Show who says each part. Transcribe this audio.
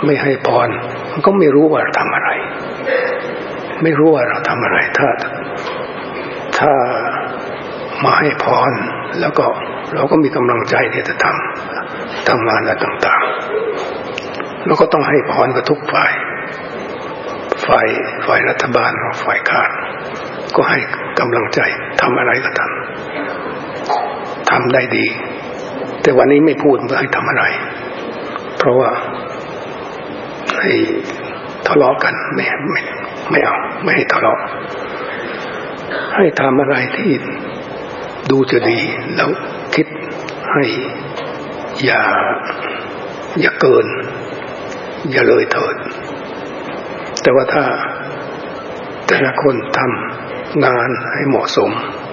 Speaker 1: ไม่ให้พรมันก็ไม่รู้ว่าเราทำอะไรไม่รู้ว่าเราทำอะไรถ้ามาให้พรแล้วก็เราก็มีกำลังใจที่จะทำงานอะไรต่างๆแล้วก็ต้องให้พรกับทุกฝ่ายรัฐบาลฝ่ายค้านก็ให้กำลังใจทำอะไรก็ทำได้ดีแต่วันนี้ไม่พูดว่าให้ทำอะไรเพราะว่าให้ทะเลาะกันไม่เอาไม่ให้ทะเลาะให้ทำอะไรที่ดูจะดีแล้วคิดให้อย่าเกินอย่าเลยเถิดแต่ว่าถ้าแต่ละคนทำงานให้เหมาะสม